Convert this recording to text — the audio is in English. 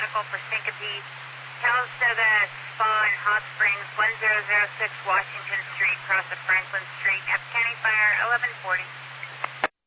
medical for syncope. Calistoga Spa in Hot Springs, 1006 Washington Street, across of Franklin Street. F County Fire, 1140.